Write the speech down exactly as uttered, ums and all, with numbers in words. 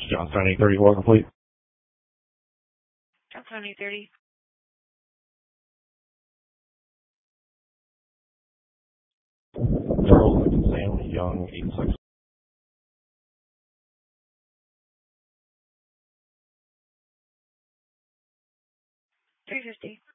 Johnstown eight thirty, welcome, please. Johnstown eight thirty. Darrell Lincoln Sam Young eight six. three fifty.